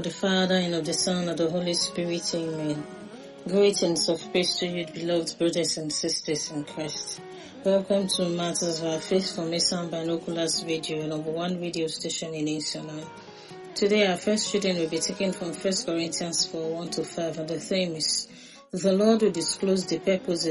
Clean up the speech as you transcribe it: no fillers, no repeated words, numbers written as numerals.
of the Father, and of the Son, and of the Holy Spirit. Amen. Greetings of peace to you, beloved brothers and sisters in Christ. Welcome to Matters of Our Faith from Mason Binoculars video, number one video station in Israel. Today our first reading will be taken from 1 Corinthians 4:1-5, and the theme is, the Lord will disclose the purposes